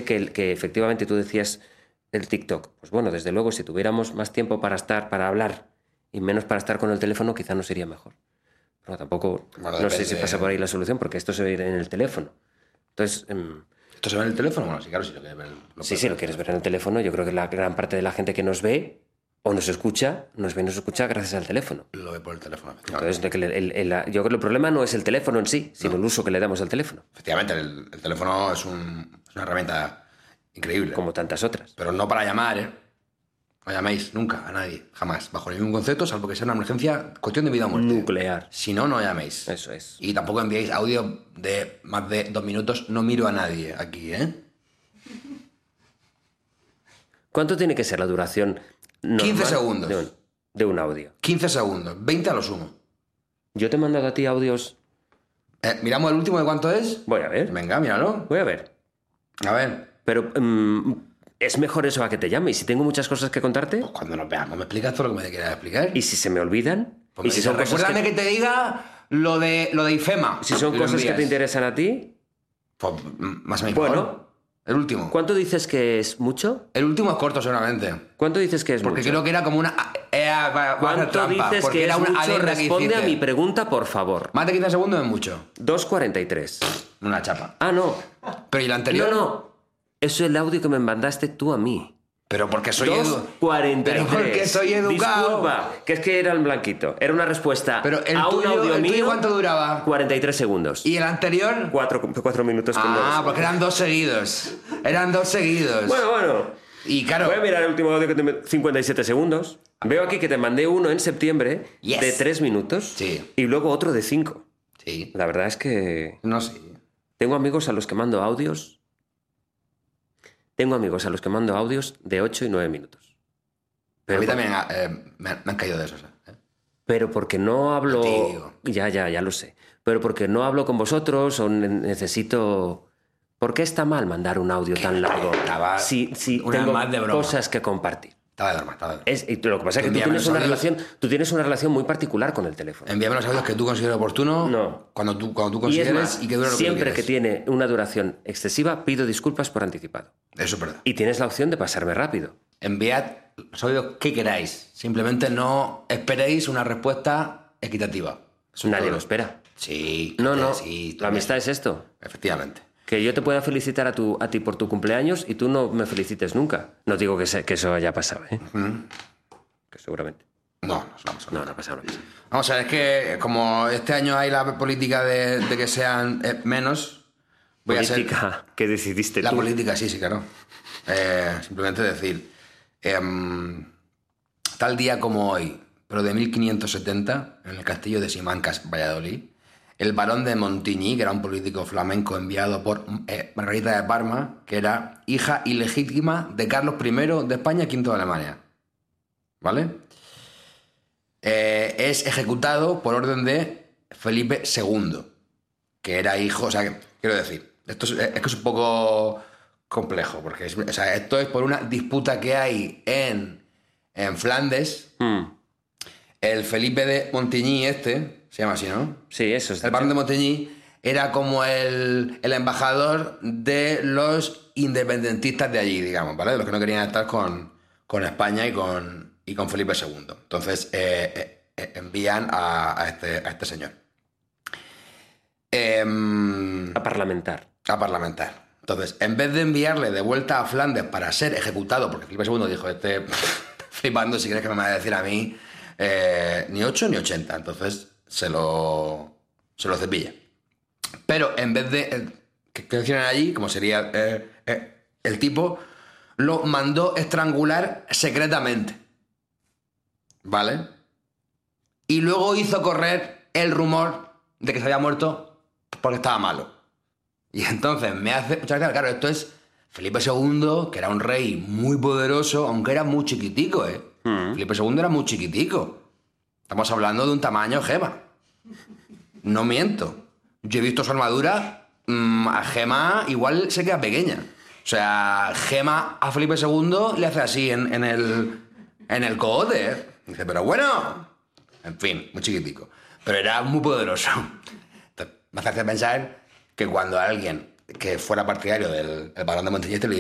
que efectivamente tú decías el TikTok. Pues bueno, desde luego, si tuviéramos más tiempo para hablar y menos para estar con el teléfono, quizá no sería mejor. Pero tampoco, bueno, no sé si pasa por ahí la solución, porque esto se ve en el teléfono. Entonces... ¿Esto se ve en el teléfono? Bueno, sí, claro, si lo quieres ver. Sí, lo quieres ver en el teléfono. Yo creo que la gran parte de la gente que nos ve o nos escucha gracias al teléfono. Lo ve por el teléfono. Entonces, yo creo que el problema no es el teléfono en sí, sino el uso que le damos al teléfono. Efectivamente, el teléfono es una herramienta increíble. Como tantas otras. Pero no para llamar, ¿eh? No llaméis nunca a nadie, jamás, bajo ningún concepto, salvo que sea una emergencia, cuestión de vida o muerte. Nuclear. Si no, no llaméis. Eso es. Y tampoco enviéis audio de más de 2 minutos. No miro a nadie aquí, ¿eh? ¿Cuánto tiene que ser la duración normal 15 segundos. De un audio? 15 segundos, 20 a lo sumo. Yo te he mandado a ti audios... ¿Miramos el último de cuánto es? Voy a ver. Venga, míralo. Voy a ver. A ver. Pero es mejor eso a que te llame. Y si tengo muchas cosas que contarte... Pues cuando nos veamos me explicas todo lo que me quieras explicar. ¿Y si se me olvidan? Pues ¿Y si son cosas recuérdame que te diga lo de IFEMA. Si son cosas que te interesan a ti... Pues más o menos. Bueno... El último. ¿Cuánto dices que es mucho? El último es corto, seguramente. ¿Cuánto dices que es porque mucho? creo que era como una... ¿Cuánto dices que es mucho? Responde a mi pregunta, por favor. Más de 15 segundos es mucho. 2:43. Una chapa. Ah, no. Pero ¿y el anterior? No. Eso es el audio que me mandaste tú a mí. Pero porque soy 2:43. Pero porque soy educado. Disculpa, que es que era el blanquito. Era una respuesta pero el a un tuyo, audio ¿el tuyo mío. cuánto duraba? 43 segundos. ¿Y el anterior? 4 minutos con porque eran 2 seguidos. Eran 2 seguidos. Bueno. Y claro... Voy a mirar el último audio que te... 57 segundos. Veo aquí que te mandé uno en septiembre de 3 minutos. Sí. Y luego otro de 5. Sí. La verdad es que... No sé. Tengo amigos a los que mando audios de 8 y 9 minutos. Pero a mí también me han caído de esos. Pero porque no hablo... Ya lo sé. Pero porque no hablo con vosotros o necesito... ¿Por qué está mal mandar un audio tan largo si tengo cosas que compartir? Estaba de broma. Y lo que pasa es que tú tienes una relación muy particular con el teléfono. Envíame los audios que tú consideres oportuno. No. Cuando tú consideres y que dure lo que siempre que tiene una duración excesiva, pido disculpas por anticipado. Eso es verdad. Y tienes la opción de pasarme rápido. Enviad los audios que queráis. Simplemente no esperéis una respuesta equitativa. Nadie lo espera. Sí. No. Sí, la amistad es esto. Efectivamente. Que yo te pueda felicitar a ti por tu cumpleaños y tú no me felicites nunca. No digo que eso haya pasado, ¿eh? Que seguramente. No ha pasado. Vamos a ver, es que como este año hay la política de que sean menos... ¿Política que decidiste la tú? La política, sí, claro. Simplemente decir... tal día como hoy, pero de 1570, en el castillo de Simancas, Valladolid, el barón de Montigny, que era un político flamenco enviado por Margarita de Parma, que era hija ilegítima de Carlos I de España, V de Alemania. ¿Vale? Es ejecutado por orden de Felipe II, que era hijo... O sea, quiero decir, esto es un poco complejo, porque esto es por una disputa que hay en Flandes. El Felipe de Montigny se llama así, ¿no? Sí, eso es. El barón de Montigny era como el embajador de los independentistas de allí, digamos, ¿vale? De los que no querían estar con España y con Felipe II. Entonces envían a este señor. A parlamentar. Entonces, en vez de enviarle de vuelta a Flandes para ser ejecutado, porque Felipe II dijo, flipando, si crees que me va a decir a mí, ni 8 ni 80. Entonces se lo cepilla. Pero en vez de que hicieran allí, como sería el tipo, lo mandó estrangular secretamente. ¿Vale? Y luego hizo correr el rumor de que se había muerto porque estaba malo. Y entonces me hace muchas gracias. Claro, esto es Felipe II, que era un rey muy poderoso, aunque era muy chiquitico, ¿eh? Felipe II era muy chiquitico. Estamos hablando de un tamaño Gema. No miento. Yo he visto su armadura. A Gema igual se queda pequeña. O sea, Gema a Felipe II le hace así en el cogote, ¿eh? Dice, pero bueno. En fin, muy chiquitico. Pero era muy poderoso. Entonces, me hace pensar que cuando alguien que fuera partidario del barón de Montigny le